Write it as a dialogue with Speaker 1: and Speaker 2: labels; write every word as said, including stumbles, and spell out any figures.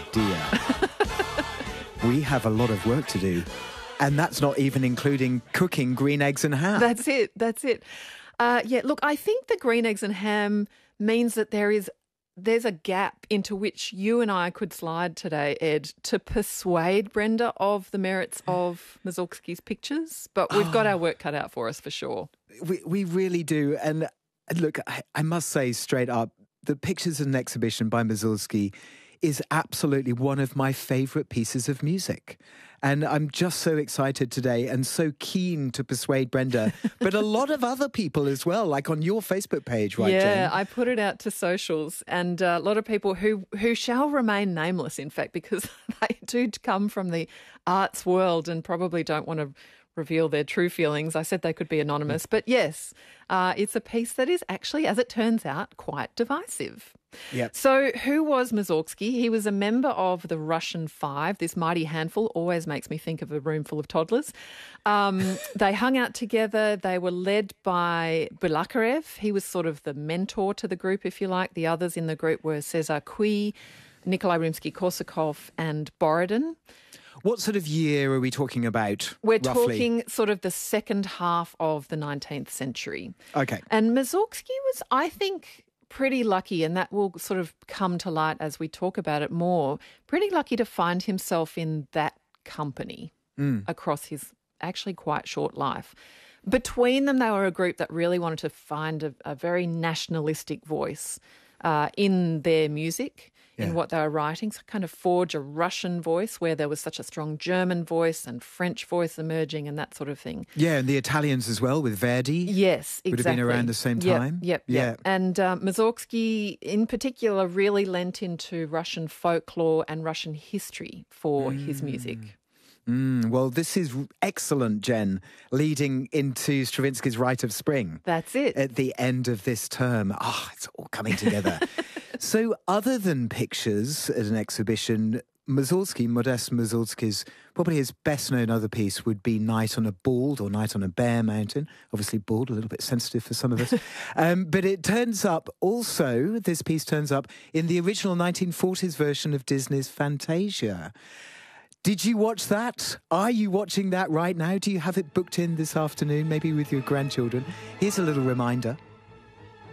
Speaker 1: dear. We have a lot of work to do. And that's not even including cooking green eggs and ham.
Speaker 2: That's it. That's it. Uh, yeah, look, I think the green eggs and ham means that there is there's a gap into which you and I could slide today, Ed, to persuade Brenda of the merits of Mussorgsky's pictures. But we've got our work cut out for us for sure.
Speaker 1: We we really do. And look, I, I must say straight up, the Pictures and Exhibition by Mussorgsky is absolutely one of my favourite pieces of music. And I'm just so excited today and so keen to persuade Brenda, but a lot of other people as well, like on your Facebook page, right,
Speaker 2: Yeah,
Speaker 1: Jane?
Speaker 2: I put it out to socials, and uh, a lot of people who, who shall remain nameless, in fact, because they do come from the arts world and probably don't want to reveal their true feelings. I said they could be anonymous, but yes, uh, it's a piece that is actually, as it turns out, quite divisive.
Speaker 1: Yep.
Speaker 2: So who was Mussorgsky? He was a member of the Russian Five. This mighty handful always makes me think of a room full of toddlers. Um, they hung out together. They were led by Balakarev. He was sort of the mentor to the group, if you like. The others in the group were Cesar Cui, Nikolai Rimsky-Korsakov and Borodin.
Speaker 1: What sort of year are we talking about?
Speaker 2: We're
Speaker 1: roughly?
Speaker 2: talking sort of the second half of the nineteenth century.
Speaker 1: Okay.
Speaker 2: And Mussorgsky was, I think, pretty lucky, and that will sort of come to light as we talk about it more, pretty lucky to find himself in that company mm. across his actually quite short life. Between them, they were a group that really wanted to find a, a very nationalistic voice uh, in their music, yeah. in what they were writing, so kind of forge a Russian voice where there was such a strong German voice and French voice emerging and that sort of thing.
Speaker 1: Yeah, and the Italians as well with Verdi.
Speaker 2: Yes, exactly.
Speaker 1: Would have been around the same time.
Speaker 2: Yep, yep,
Speaker 1: yeah.
Speaker 2: Yep. And um, Mussorgsky in particular really lent into Russian folklore and Russian history for mm. his music.
Speaker 1: Mm, well, this is excellent, Jen, leading into Stravinsky's Rite of Spring.
Speaker 2: That's it.
Speaker 1: At the end of this term. Ah, oh, it's all coming together. So other than pictures at an exhibition, Mussorgsky, Modest Mussorgsky's, probably his best-known other piece would be Night on a Bald or Night on a Bare Mountain. Obviously bald, a little bit sensitive for some of us. um, but it turns up also, this piece turns up in the original nineteen forties version of Disney's Fantasia. Did you watch that? Are you watching that right now? Do you have it booked in this afternoon, maybe with your grandchildren? Here's a little reminder.